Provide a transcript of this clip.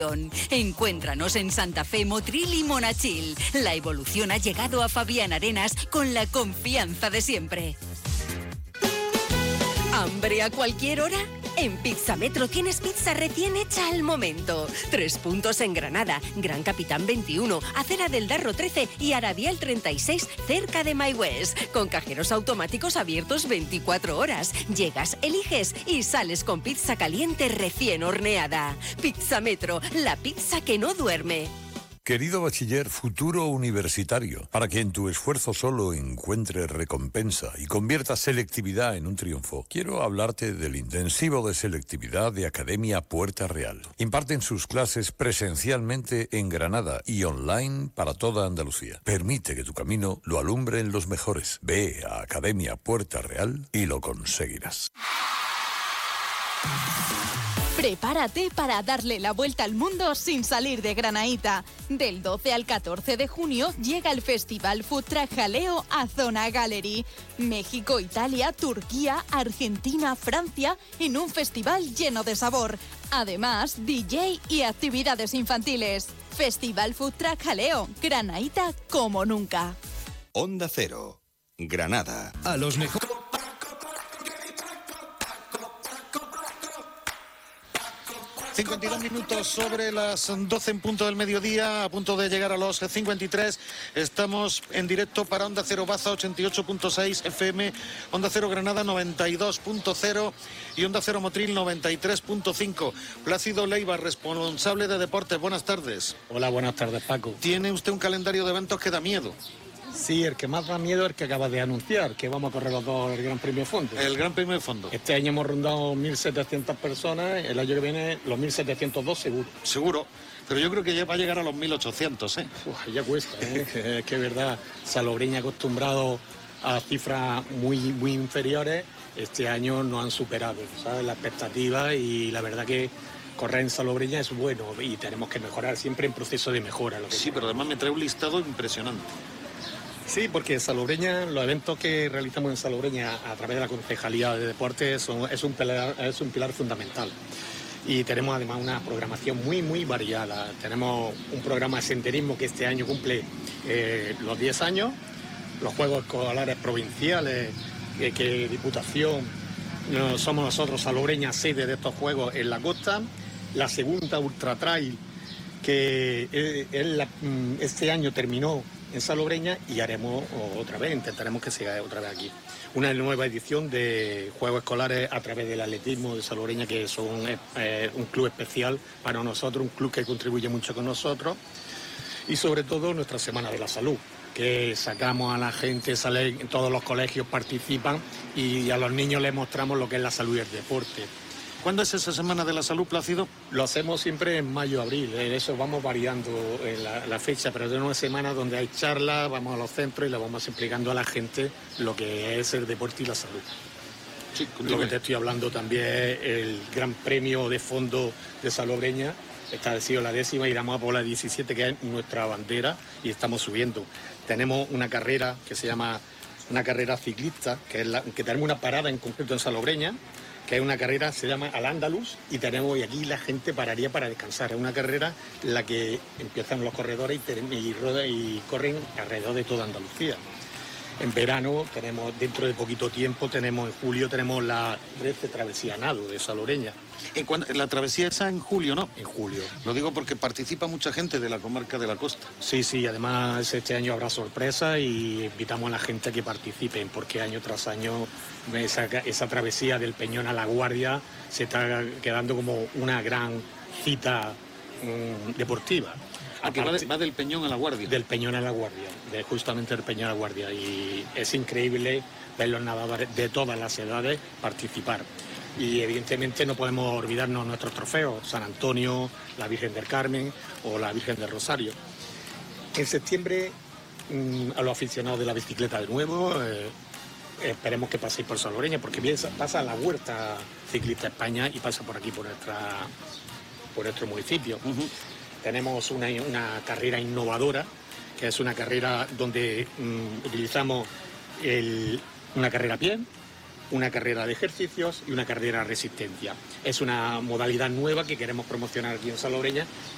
Encuéntranos en Santa Fe, Motril y Monachil. La evolución ha llegado a Fabián Arenas con la confianza de siempre. ¿Hambre a cualquier hora? En Pizza Metro tienes pizza recién hecha al momento. 3 puntos en Granada, Gran Capitán 21, Acera del Darro 13 y Arabial 36, cerca de My West. Con cajeros automáticos abiertos 24 horas. Llegas, eliges y sales con pizza caliente recién horneada. Pizza Metro, la pizza que no duerme. Querido bachiller, futuro universitario, para que en tu esfuerzo solo encuentres recompensa y conviertas selectividad en un triunfo, quiero hablarte del intensivo de selectividad de Academia Puerta Real. Imparten sus clases presencialmente en Granada y online para toda Andalucía. Permite que tu camino lo alumbren los mejores. Ve a Academia Puerta Real y lo conseguirás. Prepárate para darle la vuelta al mundo sin salir de Granaíta. Del 12 al 14 de junio llega el Festival Food Truck Jaleo a Zona Gallery. México, Italia, Turquía, Argentina, Francia, en un festival lleno de sabor. Además, DJ y actividades infantiles. Festival Food Truck Jaleo, Granaíta como nunca. Onda Cero, Granada. A los mejores. 52 minutos sobre las 12 en punto del mediodía, a punto de llegar a los 53. Estamos en directo para Onda Cero Baza 88.6 FM, Onda Cero Granada 92.0 y Onda Cero Motril 93.5. Plácido Leiva, responsable de deportes, buenas tardes. Hola, buenas tardes, Paco. Tiene usted un calendario de eventos que da miedo. Sí, el que más da miedo es el que acaba de anunciar, que vamos a correr los dos el Gran Premio de Fondo. El Gran Premio de Fondo. Este año hemos rondado 1.700 personas, el año que viene los 1.702 seguro. Seguro, pero yo creo que ya va a llegar a los 1.800, ¿eh? Ya cuesta, ¿eh? Es que es verdad, Salobreña acostumbrado a cifras muy inferiores, este año no han superado, ¿sabes? La expectativa, y la verdad que correr en Salobreña es bueno y tenemos que mejorar, siempre en proceso de mejora. Sí, pero además me trae un listado impresionante. Sí, porque Salobreña, los eventos que realizamos en Salobreña a través de la Concejalía de Deportes es un pilar fundamental. Y tenemos además una programación muy variada. Tenemos un programa de senderismo que este año cumple los 10 años, los Juegos Escolares Provinciales, que Diputación, somos nosotros, Salobreña, sede de estos Juegos en la costa, la segunda Ultra Trail, que este año terminó en Salobreña y haremos otra vez, intentaremos que siga otra vez aquí. Una nueva edición de Juegos Escolares a través del atletismo de Salobreña, que son un club especial para nosotros, un club que contribuye mucho con nosotros, y sobre todo nuestra Semana de la Salud, que sacamos a la gente, salen, todos los colegios participan y a los niños les mostramos lo que es la salud y el deporte. ¿Cuándo es esa Semana de la Salud, Plácido? Lo hacemos siempre en mayo, abril, eso vamos variando la fecha, pero es una semana donde hay charlas, vamos a los centros y le vamos explicando a la gente lo que es el deporte y la salud. Sí, lo que te estoy hablando también es el Gran Premio de Fondo de Salobreña, esta ha sido la 10ª, iremos a por la 17, que es nuestra bandera, y estamos subiendo. Tenemos una carrera que se llama una carrera ciclista, que tenemos una parada en concreto en Salobreña, que es una carrera, se llama Al Andalus, y aquí la gente pararía para descansar. Es una carrera en la que empiezan los corredores y corren alrededor de toda Andalucía. En verano tenemos, dentro de poquito tiempo, en julio tenemos la 13 Travesía Nado de Salobreña. La travesía esa en julio, ¿no? En julio. Lo digo porque participa mucha gente de la comarca de la costa. Sí, además este año habrá sorpresa y invitamos a la gente a que participen, porque año tras año esa travesía del Peñón a La Guardia se está quedando como una gran cita deportiva. Va del Peñón a La Guardia. Del Peñón a La Guardia, justamente del Peñón a La Guardia. Y es increíble ver los nadadores de todas las edades participar. Y evidentemente no podemos olvidarnos nuestros trofeos, San Antonio, la Virgen del Carmen o la Virgen del Rosario. En septiembre, a los aficionados de la bicicleta de nuevo, esperemos que paséis por Salobreña, porque pasa la Huerta Ciclista España y pasa por aquí, por nuestro municipio. Tenemos una carrera innovadora, que es una carrera donde utilizamos una carrera a pie, una carrera de ejercicios y una carrera de resistencia. Es una modalidad nueva que queremos promocionar aquí en Salobreña